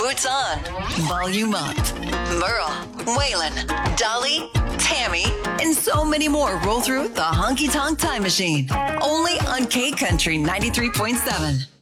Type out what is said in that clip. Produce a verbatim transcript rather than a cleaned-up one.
Boots on, volume up. Merle, Waylon, Dolly, Tammy, and so many more roll through the Honky Tonk Time Machine. Only on K Country ninety-three point seven.